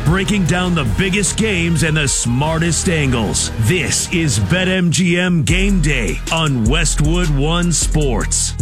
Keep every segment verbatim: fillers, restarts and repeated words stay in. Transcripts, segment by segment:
breaking down the biggest games and the smartest angles. This is BetMGM Game Day on Westwood One Sports.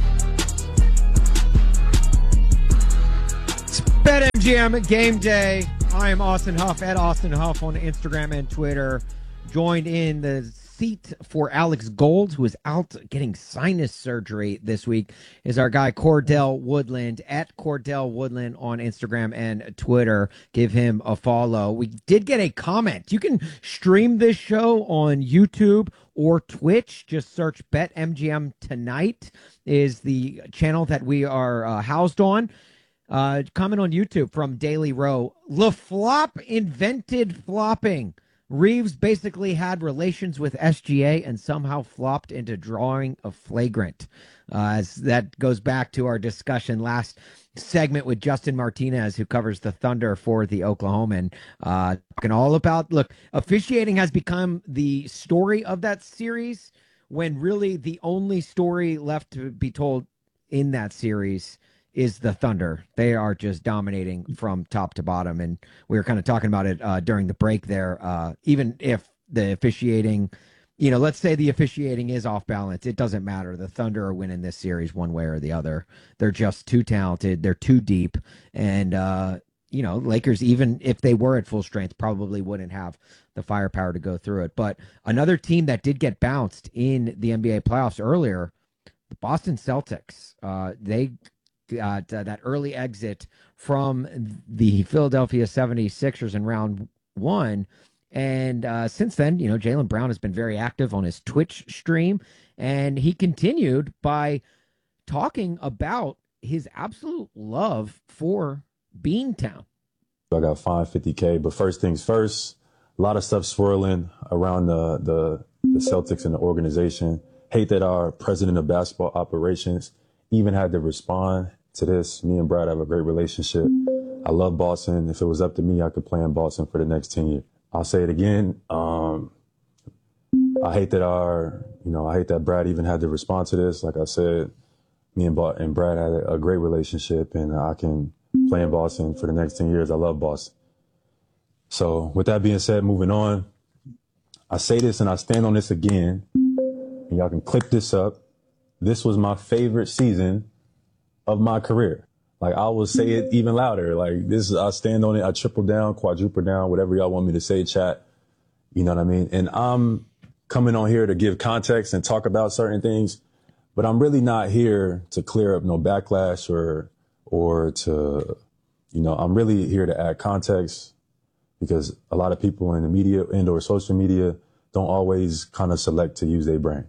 It's BetMGM Game Day. I am Austin Huff at Austin Huff on Instagram and Twitter. Joined in the seat for Alex Gold, who is out getting sinus surgery this week, is our guy Cordell Woodland at Cordell Woodland on Instagram and Twitter. Give him a follow. We did get a comment. You can stream this show on YouTube or Twitch. Just search BetMGM Tonight is the channel that we are uh, housed on. Uh, comment on YouTube from Daily Row. LaFlop invented flopping. Reeves basically had relations with S G A and somehow flopped into drawing a flagrant. Uh, as that goes back to our discussion last segment with Justin Martinez, who covers the Thunder for the Oklahoman. Uh, talking all about, look, officiating has become the story of that series, when really the only story left to be told in that series is the Thunder. They are just dominating from top to bottom. And we were kind of talking about it uh, during the break there. Uh, even if the officiating, you know, let's say the officiating is off balance, it doesn't matter. The Thunder are winning this series one way or the other. They're just too talented. They're too deep. And, uh, you know, Lakers, even if they were at full strength, probably wouldn't have the firepower to go through it. But another team that did get bounced in the N B A playoffs earlier, the Boston Celtics, uh, they got uh, that early exit from the Philadelphia seventy-sixers in round one. And uh, since then, you know, Jaylen Brown has been very active on his Twitch stream. And he continued by talking about his absolute love for Beantown. I got fined fifty K, but first things first, a lot of stuff swirling around the, the, the Celtics and the organization. Hate that our president of basketball operations even had to respond to this. Me and Brad have a great relationship. I love Boston. If it was up to me, I could play in Boston for the next ten years. I'll say it again. Um, I hate that our, you know, I hate that Brad even had to respond to this. Like I said, me and, ba- and Brad had a, a great relationship, and I can play in Boston for the next ten years. I love Boston. So with that being said, moving on, I say this and I stand on this again, and y'all can clip this up. This was my favorite season of my career. Like, I will say it even louder. Like, this, I stand on it. I triple down, quadruple down, whatever y'all want me to say, chat. You know what I mean? And I'm coming on here to give context and talk about certain things, but I'm really not here to clear up no backlash or, or to, you know, I'm really here to add context, because a lot of people in the media and or social media don't always kind of select to use their brain.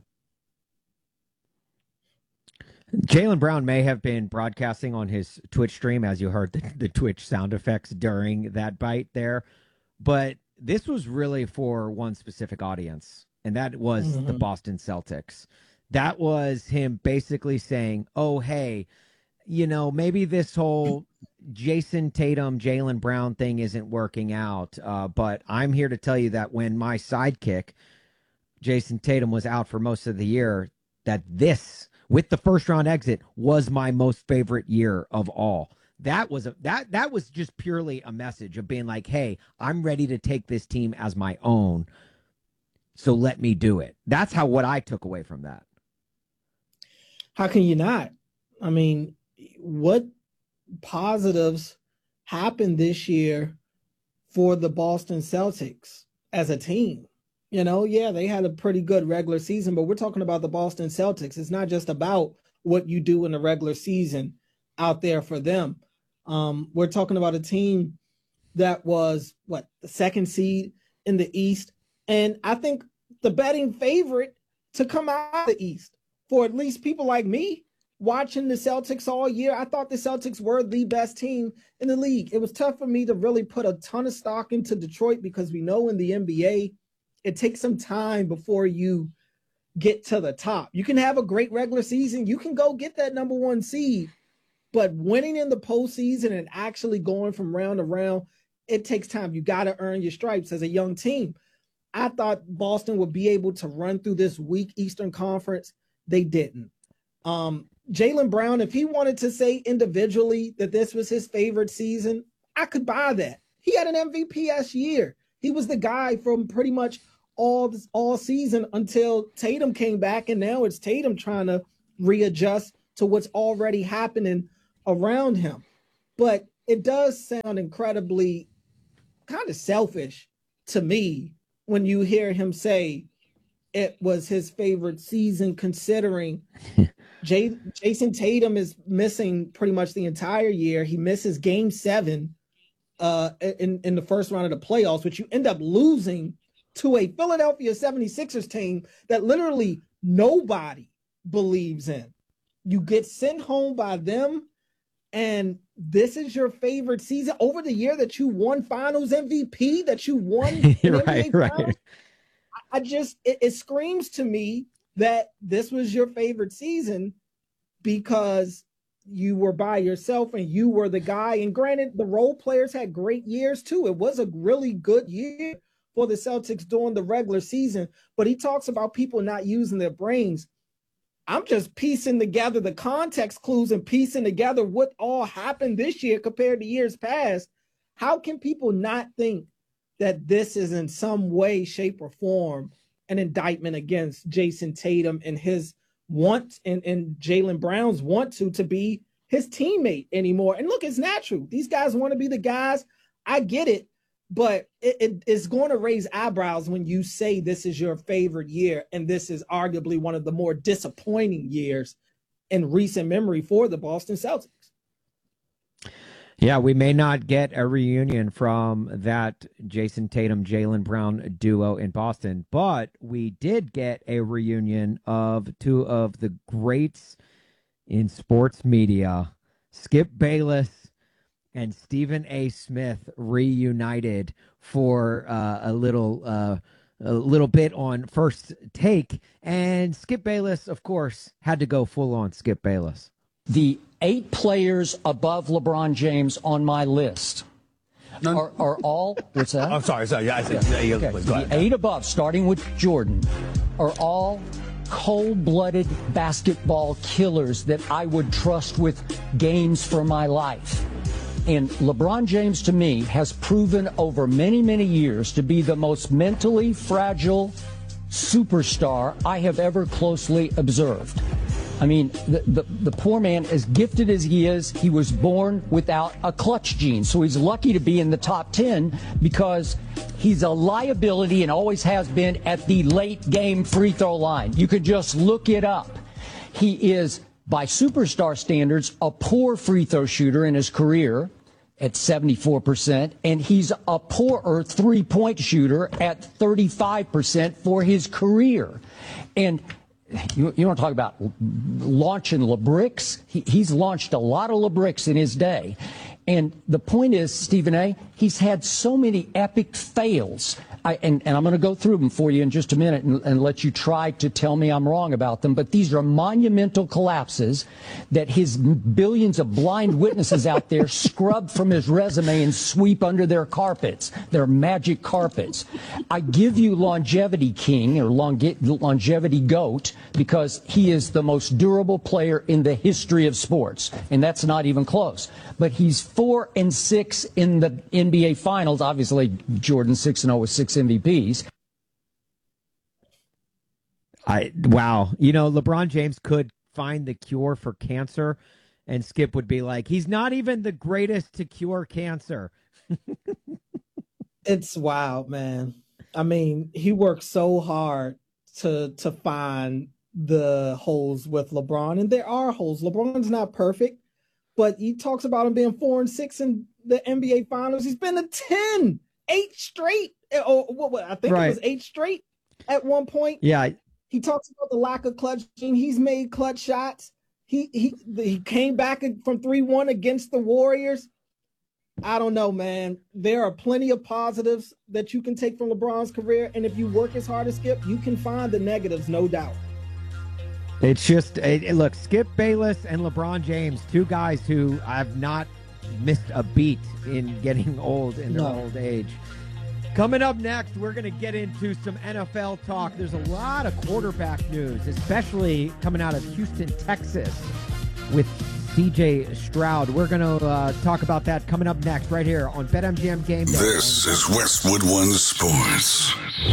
Jaylen Brown may have been broadcasting on his Twitch stream, as you heard the, the Twitch sound effects during that bite there. But this was really for one specific audience, and that was mm-hmm. the Boston Celtics. That was him basically saying, oh, hey, you know, maybe this whole Jason Tatum, Jaylen Brown thing isn't working out. Uh, but I'm here to tell you that when my sidekick, Jason Tatum, was out for most of the year, that this, with the first round exit, was my most favorite year of all. That was a that that was just purely a message of being like, hey, I'm ready to take this team as my own, so let me do it. That's how what I took away from that. How can you not? I mean, what positives happened this year for the Boston Celtics as a team? You know, yeah, they had a pretty good regular season, but we're talking about the Boston Celtics. It's not just about what you do in the regular season out there for them. Um, we're talking about a team that was, what, the second seed in the East. And I think the betting favorite to come out of the East for at least people like me watching the Celtics all year. I thought the Celtics were the best team in the league. It was tough for me to really put a ton of stock into Detroit, because we know in the N B A, it takes some time before you get to the top. You can have a great regular season. You can go get that number one seed, but winning in the postseason and actually going from round to round, it takes time. You got to earn your stripes as a young team. I thought Boston would be able to run through this weak Eastern Conference. They didn't. Um, Jaylen Brown, if he wanted to say individually that this was his favorite season, I could buy that. he had an M V P-esque year. He was the guy from pretty much all this, all season until Tatum came back, and now it's Tatum trying to readjust to what's already happening around him. But it does sound incredibly kind of selfish to me when you hear him say it was his favorite season, considering Jay, Jason Tatum is missing pretty much the entire year. He misses game seven uh, in, in the first round of the playoffs, which you end up losing to a Philadelphia seventy-sixers team that literally nobody believes in. You get sent home by them, and this is your favorite season over the year that you won Finals M V P, that you won right, right. I just, it, it screams to me that this was your favorite season because you were by yourself and you were the guy. And granted, the role players had great years too. It was a really good year for the Celtics during the regular season, but he talks about people not using their brains. I'm just piecing together the context clues and piecing together what all happened this year compared to years past. How can people not think that this is in some way, shape, or form an indictment against Jason Tatum and his want and, and Jaylen Brown's want to to be his teammate anymore? And look, it's natural. These guys want to be the guys. I get it, but it, it, it's going to raise eyebrows when you say this is your favorite year, and this is arguably one of the more disappointing years in recent memory for the Boston Celtics. Yeah, we may not get a reunion from that Jason Tatum, Jaylen Brown duo in Boston, but we did get a reunion of two of the greats in sports media, Skip Bayless and Stephen A. Smith, reunited for uh, a little uh, a little bit on First Take. And Skip Bayless, of course, had to go full on Skip Bayless. The eight players above LeBron James on my list are, are all, what's that? I'm sorry, sorry. Yeah, I said, yeah. Yeah, okay. please, The eight above, starting with Jordan, are all cold-blooded basketball killers that I would trust with games for my life. And LeBron James, to me, has proven over many, many years to be the most mentally fragile superstar I have ever closely observed. I mean, the, the, the poor man, as gifted as he is, he was born without a clutch gene. So he's lucky to be in the top ten because he's a liability and always has been at the late game free throw line. You could just look it up. He is, by superstar standards, a poor free throw shooter in his career at seventy-four percent, and he's a poorer three-point shooter at thirty-five percent for his career. And You, you want to talk about launching LeBricks? He, he's launched a lot of LeBricks in his day. And the point is, Stephen A., he's had so many epic fails. I, and, and I'm going to go through them for you in just a minute and, and let you try to tell me I'm wrong about them. But these are monumental collapses that his billions of blind witnesses out there scrub from his resume and sweep under their carpets, their magic carpets. I give you Longevity King or longe- Longevity Goat because he is the most durable player in the history of sports. And that's not even close. But he's four and six in the N B A Finals. Obviously, Jordan six and zero with six M V Ps. I wow, you know, LeBron James could find the cure for cancer, and Skip would be like, he's not even the greatest to cure cancer. It's wild, man. I mean, he worked so hard to to find the holes with LeBron, and there are holes. LeBron's not perfect. But he talks about him being four and six in the N B A Finals. He's been a ten, eight straight. Or what? what I think right. It was eight straight at one point. Yeah. He talks about the lack of clutch. He's made clutch shots. He he he came back from three one against the Warriors. I don't know, man. There are plenty of positives that you can take from LeBron's career, and if you work as hard as Skip, you can find the negatives, no doubt. It's just, it, it, look, Skip Bayless and LeBron James, two guys who have not missed a beat in getting old in their no. old age. Coming up next, we're going to get into some N F L talk. There's a lot of quarterback news, especially coming out of Houston, Texas, with C J Stroud. We're going to uh, talk about that coming up next right here on BetMGM Game Day. This is Westwood One Sports.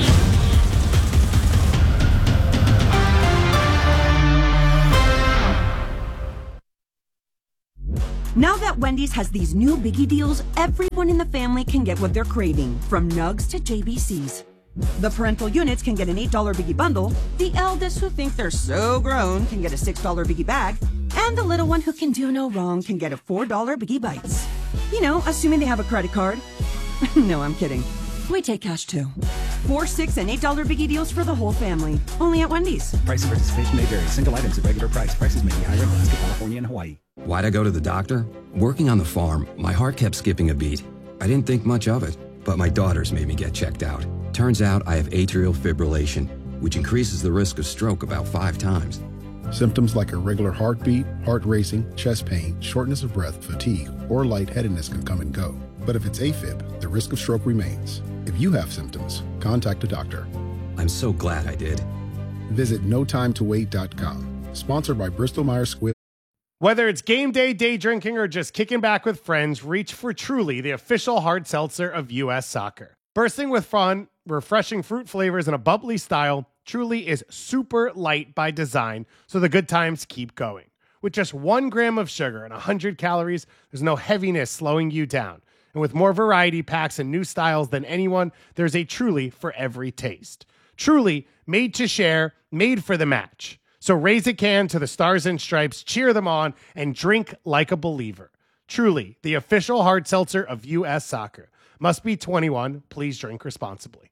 Now that Wendy's has these new biggie deals, everyone in the family can get what they're craving, from nugs to J B Cs. The parental units can get an eight dollar biggie bundle, the eldest who think they're so grown can get a six dollar biggie bag, and the little one who can do no wrong can get a four dollar biggie bites. You know, assuming they have a credit card. No, I'm kidding. We take cash too. Four, six, and eight dollar biggie deals for the whole family. Only at Wendy's. Price and participation may vary. Single items at regular price. Prices may be higher in Alaska, California, and Hawaii. Why'd I go to the doctor? Working on the farm, my heart kept skipping a beat. I didn't think much of it, but my daughters made me get checked out. Turns out I have atrial fibrillation, which increases the risk of stroke about five times. Symptoms like irregular heartbeat, heart racing, chest pain, shortness of breath, fatigue, or lightheadedness can come and go. But if it's AFib, the risk of stroke remains. If you have symptoms, contact a doctor. I'm so glad I did. Visit no time to wait dot com. Sponsored by Bristol Myers Squibb. Whether it's game day, day drinking, or just kicking back with friends, reach for Truly, the official hard seltzer of U S Soccer. Bursting with fun, refreshing fruit flavors, and a bubbly style, Truly is super light by design, so the good times keep going. With just one gram of sugar and one hundred calories, there's no heaviness slowing you down. And with more variety packs and new styles than anyone, there's a Truly for every taste. Truly, made to share, made for the match. So raise a can to the Stars and Stripes, cheer them on, and drink like a believer. Truly, the official hard seltzer of U S Soccer. Must be twenty-one. Please drink responsibly.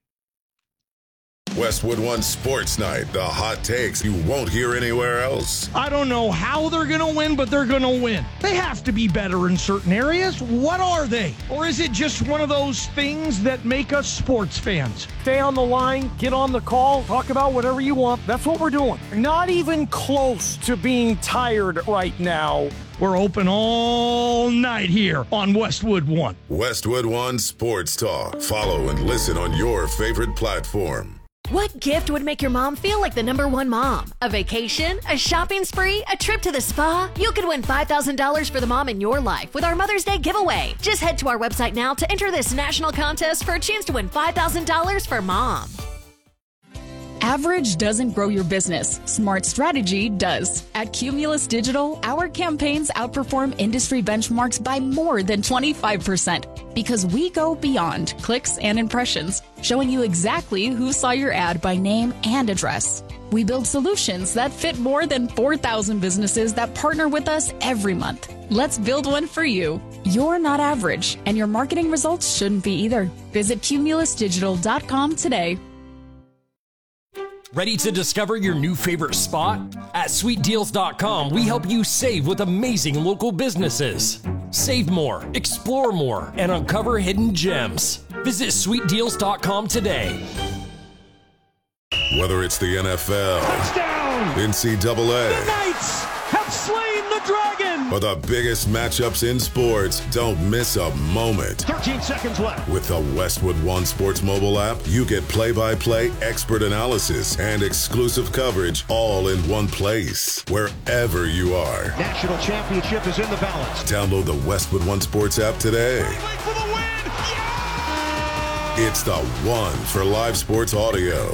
Westwood One Sports Night, the hot takes you won't hear anywhere else. I don't know how they're going to win, but they're going to win. They have to be better in certain areas. What are they? Or is it just one of those things that make us sports fans? Stay on the line, get on the call, talk about whatever you want. That's what we're doing. Not even close to being tired right now. We're open all night here on Westwood One. Westwood One Sports Talk. Follow and listen on your favorite platform. What gift would make your mom feel like the number one mom? A vacation? A shopping spree? A trip to the spa? You could win five thousand dollars for the mom in your life with our Mother's Day giveaway. Just head to our website now to enter this national contest for a chance to win five thousand dollars for mom. Average doesn't grow your business. Smart strategy does. At Cumulus Digital, our campaigns outperform industry benchmarks by more than twenty-five percent because we go beyond clicks and impressions, showing you exactly who saw your ad by name and address. We build solutions that fit more than four thousand businesses that partner with us every month. Let's build one for you. You're not average, and your marketing results shouldn't be either. Visit cumulus digital dot com today. Ready to discover your new favorite spot? At sweet deals dot com, we help you save with amazing local businesses. Save more, explore more, and uncover hidden gems. Visit sweet deals dot com today. Whether it's the N F L, touchdown, N C double A, the Knights have slain the dragon, or the biggest matchups in sports, don't miss a moment. thirteen seconds left. With the Westwood One Sports mobile app, you get play-by-play expert analysis and exclusive coverage all in one place, wherever you are. National championship is in the balance. Download the Westwood One Sports app today. For the win! Yeah! It's the one for live sports audio.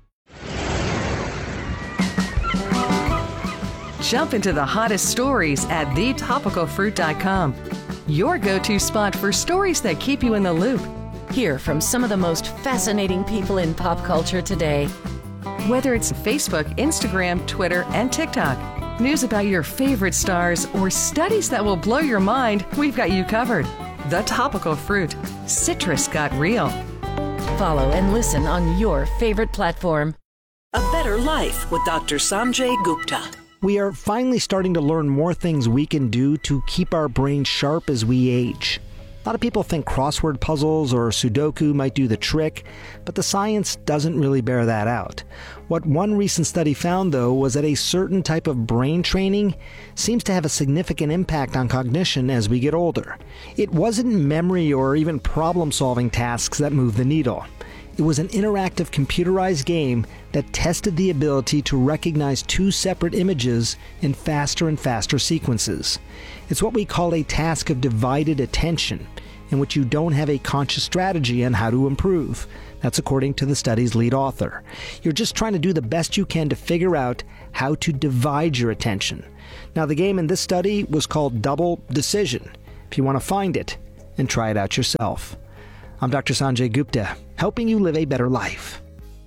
Jump into the hottest stories at the topical fruit dot com. Your go-to spot for stories that keep you in the loop. Hear from some of the most fascinating people in pop culture today. Whether it's Facebook, Instagram, Twitter, and TikTok, news about your favorite stars, or studies that will blow your mind, we've got you covered. The Topical Fruit. Citrus got real. Follow and listen on your favorite platform. A Better Life with Doctor Sanjay Gupta. We are finally starting to learn more things we can do to keep our brains sharp as we age. A lot of people think crossword puzzles or Sudoku might do the trick, but the science doesn't really bear that out. What one recent study found, though, was that a certain type of brain training seems to have a significant impact on cognition as we get older. It wasn't memory or even problem-solving tasks that move the needle. It was an interactive computerized game that tested the ability to recognize two separate images in faster and faster sequences. It's what we call a task of divided attention, in which you don't have a conscious strategy on how to improve. That's according to the study's lead author. You're just trying to do the best you can to figure out how to divide your attention. Now, the game in this study was called Double Decision. If you want to find it and try it out yourself. I'm Doctor Sanjay Gupta, helping you live a better life.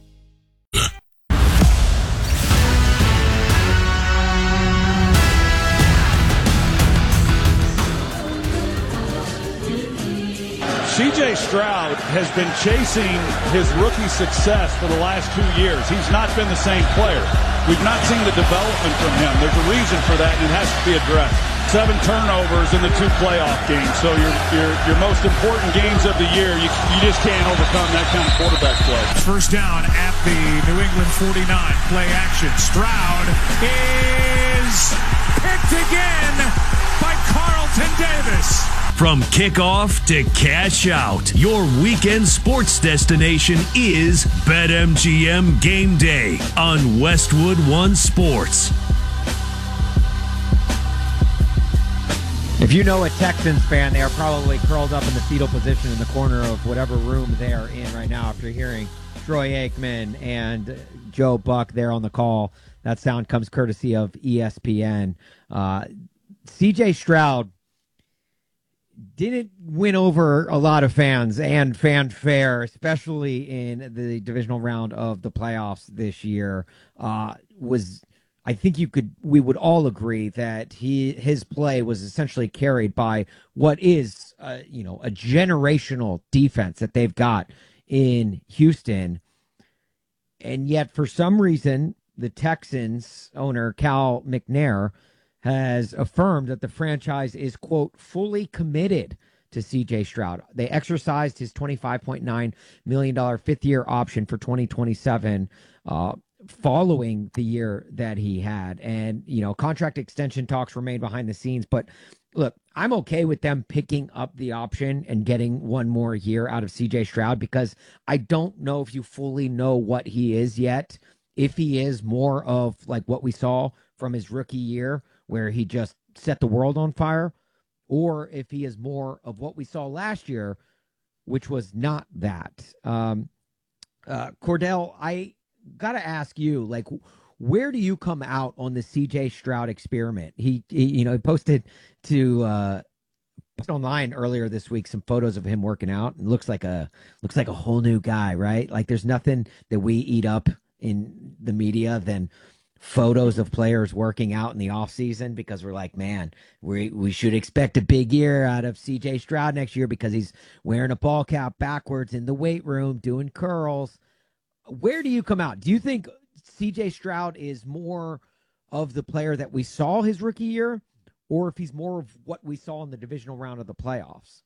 C J Stroud has been chasing his rookie success for the last two years. He's not been the same player. We've not seen the development from him. There's a reason for that, and it has to be addressed. Seven turnovers in the two playoff games. So your your your most important games of the year, you, you just can't overcome that kind of quarterback play. First down at the New England forty-nine. Play action. Stroud is picked again by Carlton Davis. From kickoff to cash out, your weekend sports destination is BetMGM Game Day on Westwood One Sports. If you know a Texans fan, they are probably curled up in the fetal position in the corner of whatever room they are in right now after hearing Troy Aikman and Joe Buck there on the call. That sound comes courtesy of E S P N. Uh, C J Stroud didn't win over a lot of fans and fanfare, especially in the divisional round of the playoffs this year. Uh, was I think you could we would all agree that he his play was essentially carried by what is uh, you know a generational defense that they've got in Houston, and yet for some reason the Texans owner Cal McNair has affirmed that the franchise is, quote, fully committed to C J Stroud. They exercised his twenty-five point nine million dollars fifth-year option for twenty twenty-seven uh, following the year that he had. And, you know, contract extension talks remain behind the scenes. But, look, I'm okay with them picking up the option and getting one more year out of C J Stroud because I don't know if you fully know what he is yet. If he is more of, like, what we saw from his rookie year, where he just set the world on fire, or if he is more of what we saw last year, which was not that. Um, uh, Cordell, I got to ask you, like, where do you come out on the C J Stroud experiment? He, he you know, he posted to uh, posted online earlier this week some photos of him working out, and looks like a looks like a whole new guy, right? Like, there's nothing that we eat up in the media than photos of players working out in the offseason, because we're like, man, we we should expect a big year out of C J Stroud next year because he's wearing a ball cap backwards in the weight room doing curls. Where do you come out? Do you think C J Stroud is more of the player that we saw his rookie year, or if he's more of what we saw in the divisional round of the playoffs?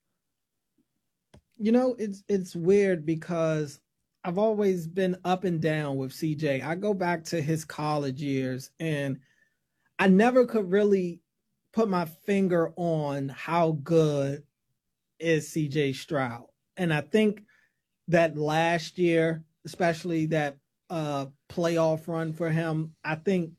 You know, it's it's weird because I've always been up and down with C J. I go back to his college years, and I never could really put my finger on how good is C J Stroud. And I think that last year, especially that uh, playoff run for him, I think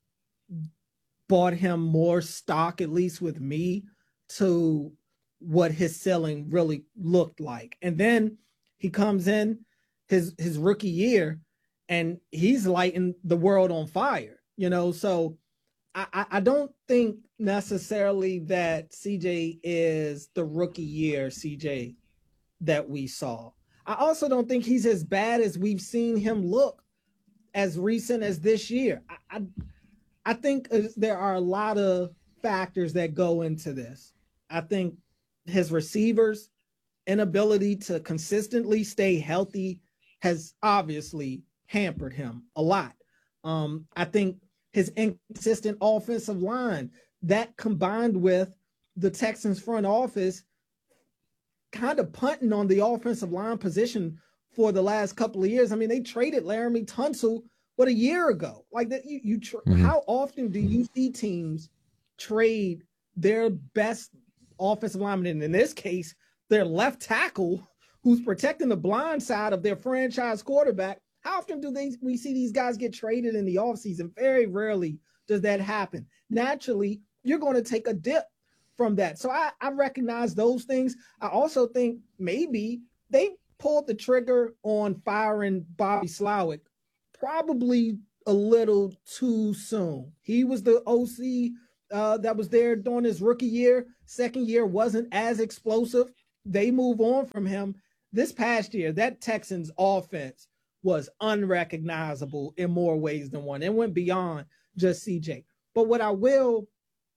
bought him more stock, at least with me, to what his ceiling really looked like. And then he comes in his his rookie year, and he's lighting the world on fire, you know? So I, I don't think necessarily that C J is the rookie year C J that we saw. I also don't think he's as bad as we've seen him look as recent as this year. I, I, I think there are a lot of factors that go into this. I think his receivers' inability to consistently stay healthy has obviously hampered him a lot. Um, I think his inconsistent offensive line, that combined with the Texans front office kind of punting on the offensive line position for the last couple of years. I mean, they traded Laramie Tunsil, what, a year ago? Like that, you, you tra- mm-hmm. How often do you see teams trade their best offensive lineman, and in this case, their left tackle, who's protecting the blind side of their franchise quarterback. How often do they we see these guys get traded in the offseason? Very rarely does that happen. Naturally, you're going to take a dip from that. So I, I recognize those things. I also think maybe they pulled the trigger on firing Bobby Slowick probably a little too soon. He was the O C uh, that was there during his rookie year. Second year wasn't as explosive. They move on from him. This past year, that Texans offense was unrecognizable in more ways than one. It went beyond just C J. But what I will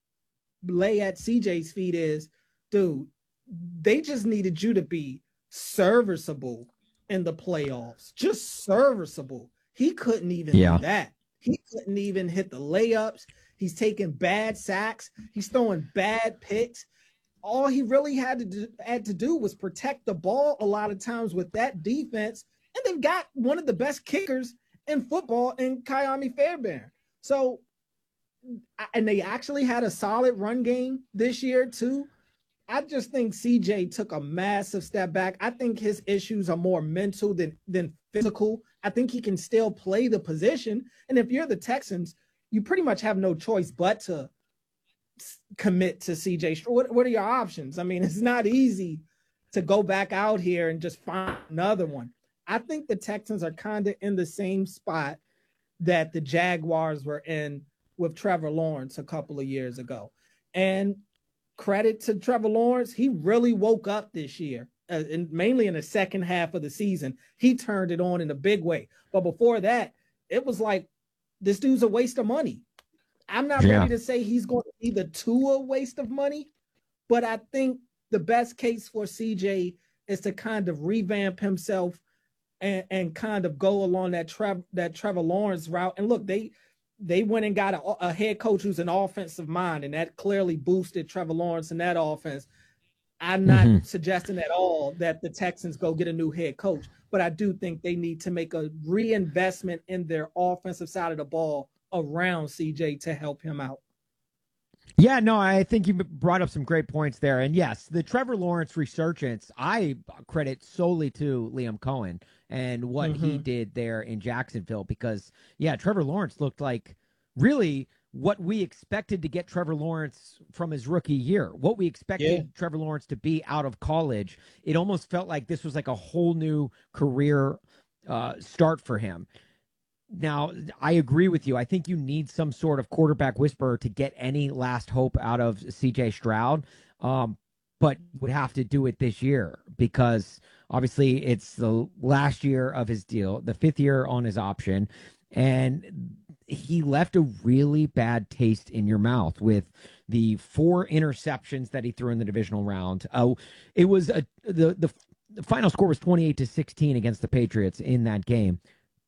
lay at C J's feet is, dude, they just needed you to be serviceable in the playoffs. Just serviceable. He couldn't even yeah. do that. He couldn't even hit the layups. He's taking bad sacks. He's throwing bad picks. All he really had to do, had to do was protect the ball a lot of times with that defense. And they've got one of the best kickers in football in Kyami Fairbairn. So, and they actually had a solid run game this year too. I just think C J took a massive step back. I think his issues are more mental than, than physical. I think he can still play the position. And if you're the Texans, you pretty much have no choice but to commit to C J. What, what are your options? I mean, it's not easy to go back out here and just find another one. I think the Texans are kind of in the same spot that the Jaguars were in with Trevor Lawrence a couple of years ago. And credit to Trevor Lawrence, he really woke up this year, uh, and mainly in the second half of the season. He turned it on in a big way. But before that, it was like, this dude's a waste of money. I'm not yeah. ready to say he's going to be the Tua waste of money, but I think the best case for C J is to kind of revamp himself and, and kind of go along that, Trev, that Trevor Lawrence route. And look, they they went and got a, a head coach who's an offensive mind, and that clearly boosted Trevor Lawrence in that offense. I'm not mm-hmm. suggesting at all that the Texans go get a new head coach, but I do think they need to make a reinvestment in their offensive side of the ball around C J to help him out. Yeah, no, I think you brought up some great points there. And yes, the Trevor Lawrence resurgence, I credit solely to Liam Cohen and what mm-hmm. he did there in Jacksonville, because, yeah, Trevor Lawrence looked like really what we expected to get Trevor Lawrence from his rookie year, what we expected yeah. Trevor Lawrence to be out of college. It almost felt like this was like a whole new career uh, start for him. Now, I agree with you. I think you need some sort of quarterback whisperer to get any last hope out of C J Stroud, um, but would have to do it this year because obviously it's the last year of his deal, the fifth year on his option, and he left a really bad taste in your mouth with the four interceptions that he threw in the divisional round. Oh, it was a, the, the the final score was twenty-eight to sixteen against the Patriots in that game.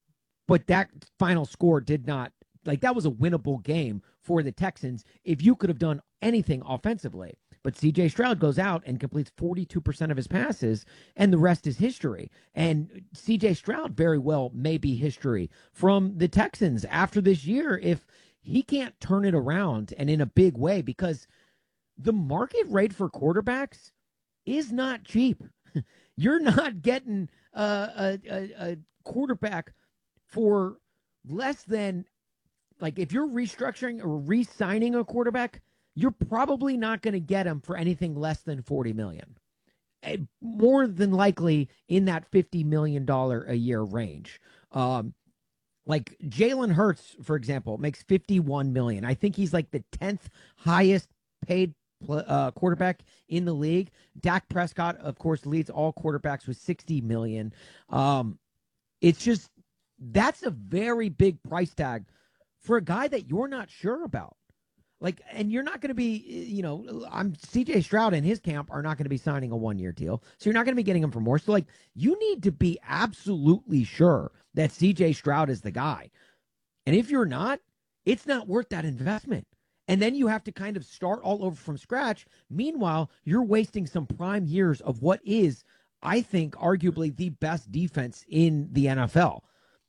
But that final score did not, like, that was a winnable game for the Texans if you could have done anything offensively. But C J Stroud goes out and completes forty-two percent of his passes, and the rest is history. And C J Stroud very well may be history from the Texans after this year if he can't turn it around and in a big way, because the market rate for quarterbacks is not cheap. You're not getting uh, a, a, a quarterback for less than, like, if you're restructuring or re-signing a quarterback, you're probably not going to get him for anything less than forty million dollars. More than likely in that fifty million dollars a year range. Um, like Jalen Hurts, for example, makes fifty-one million dollars. I think he's like the tenth highest paid uh, quarterback in the league. Dak Prescott, of course, leads all quarterbacks with sixty million dollars. Um, it's just, that's a very big price tag for a guy that you're not sure about. Like, and you're not going to be, you know, I'm C J Stroud and his camp are not going to be signing a one-year deal. So you're not going to be getting him for more. So, like, you need to be absolutely sure that C J Stroud is the guy. And if you're not, it's not worth that investment. And then you have to kind of start all over from scratch. Meanwhile, you're wasting some prime years of what is, I think, arguably the best defense in the N F L.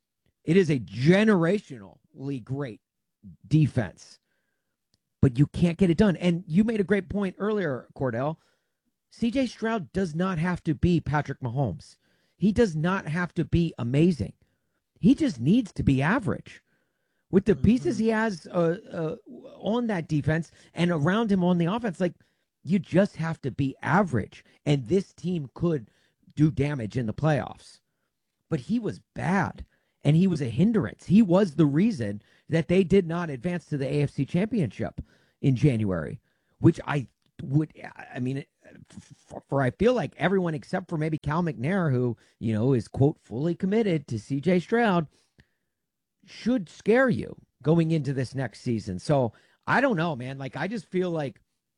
It is a generationally great defense, but you can't get it done. And you made a great point earlier, Cordell. C J Stroud does not have to be Patrick Mahomes. He does not have to be amazing. He just needs to be average. With the pieces he has uh, uh, on that defense and around him on the offense, like, you just have to be average. And this team could do damage in the playoffs. But he was bad, and he was a hindrance. He was the reason that they did not advance to the A F C Championship in January, which I would, I mean, for, for I feel like everyone except for maybe Cal McNair, who, you know, is, quote, fully committed to C J Stroud, should scare you going into this next season. So I don't know, man. Like, I just feel like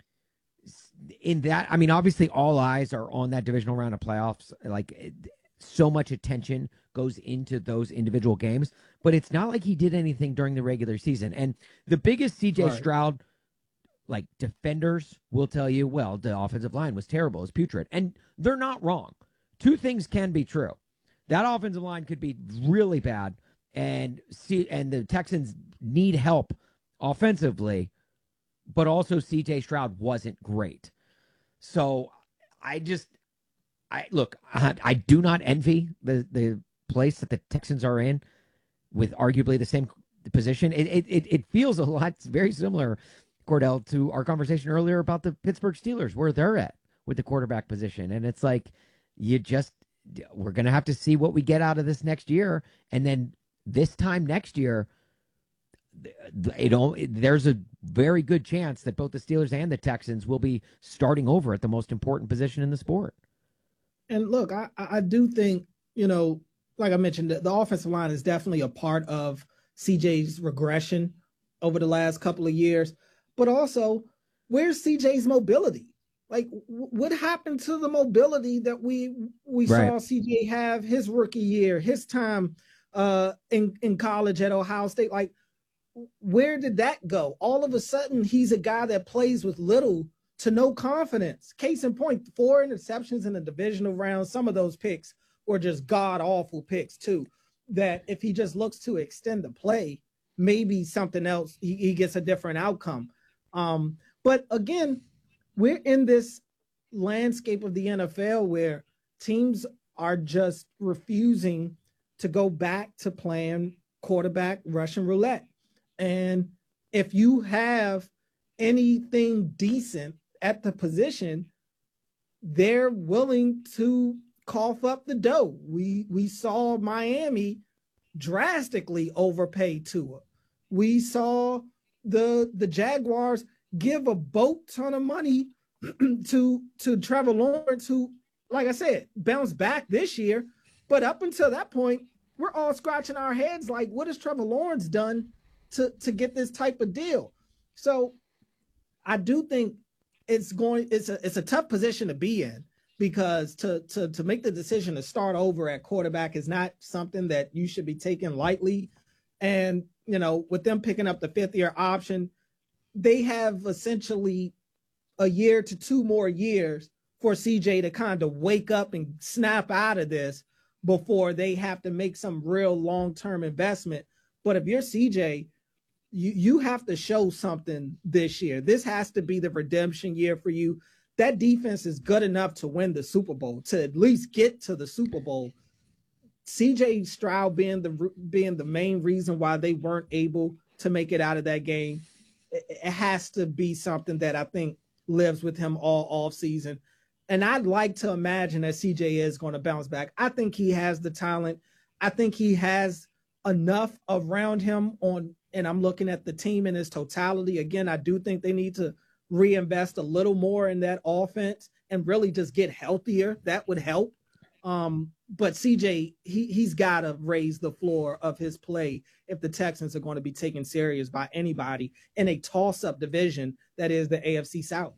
in that, I mean, obviously all eyes are on that divisional round of playoffs. Like, so much attention goes into those individual games, but it's not like he did anything during the regular season. And the biggest C J right. Stroud, like, defenders will tell you, well, the offensive line was terrible. It's putrid. And they're not wrong. Two things can be true. That offensive line could be really bad, and see, and the Texans need help offensively, but also C J Stroud wasn't great. So I just, I look, I, I do not envy the, the place that the Texans are in with arguably the same position. It, it, it feels a lot, it's very similar, Cordell, to our conversation earlier about the Pittsburgh Steelers, where they're at with the quarterback position. And it's like, you just, we're going to have to see what we get out of this next year. And then this time next year, you know, there's a very good chance that both the Steelers and the Texans will be starting over at the most important position in the sport. And look, I, I do think, you know, like I mentioned, the, the offensive line is definitely a part of C J's regression over the last couple of years. But also, where's C J's mobility? Like, w- what happened to the mobility that we we right. saw C J have his rookie year, his time uh, in, in college at Ohio State? Like, where did that go? All of a sudden, he's a guy that plays with little to no confidence. Case in point, four interceptions in the divisional round. Some of those picks were just god-awful picks, too, that if he just looks to extend the play, maybe something else, he, he gets a different outcome. Um, but again, we're in this landscape of the N F L where teams are just refusing to go back to playing quarterback Russian roulette. And if you have anything decent at the position, they're willing to cough up the dough. We we saw Miami drastically overpay Tua. We saw the the Jaguars give a boat ton of money to to Trevor Lawrence, who, like I said, bounced back this year. But up until that point, we're all scratching our heads like, what has Trevor Lawrence done to, to get this type of deal? So I do think it's going it's a it's a tough position to be in, because to to to make the decision to start over at quarterback is not something that you should be taking lightly. And, you know, with them picking up the fifth year option, they have essentially a year to two more years for C J to kind of wake up and snap out of this before they have to make some real long-term investment. But if you're C J, you, you have to show something this year. This has to be the redemption year for you. That defense is good enough to win the Super Bowl, to at least get to the Super Bowl. C J Stroud being the being the main reason why they weren't able to make it out of that game, it, it has to be something that I think lives with him all off season. And I'd like to imagine that C J is going to bounce back. I think he has the talent. I think he has enough around him on, and I'm looking at the team in its totality. Again, I do think they need to reinvest a little more in that offense and really just get healthier. That would help. Um, but C J, he, he's got to raise the floor of his play if the Texans are going to be taken serious by anybody in a toss-up division that is the A F C South.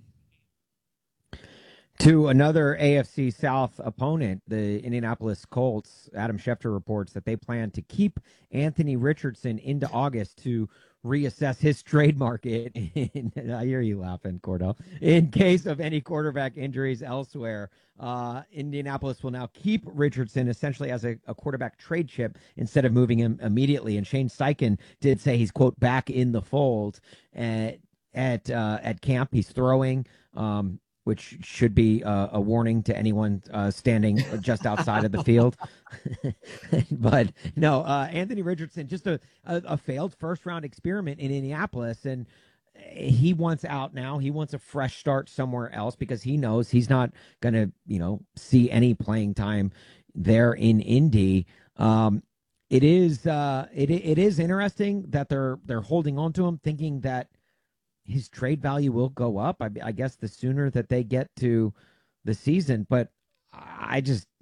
To another A F C South opponent, the Indianapolis Colts, Adam Schefter reports that they plan to keep Anthony Richardson into August to reassess his trade market. In, I hear you laughing, Cordell. In case of any quarterback injuries elsewhere, uh, Indianapolis will now keep Richardson essentially as a, a quarterback trade chip instead of moving him immediately. And Shane Steichen did say he's, quote, back in the fold at at, uh, at camp. He's throwing. Um, which should be uh, a warning to anyone uh, standing just outside of the field. But no, uh, Anthony Richardson, just a, a, a failed first-round experiment in Indianapolis, and he wants out now. He wants a fresh start somewhere else because he knows he's not going to, you know, see any playing time there in Indy. Um, it is uh, it it is interesting that they're they're holding on to him, thinking that his trade value will go up. I, I guess the sooner that they get to the season, but I just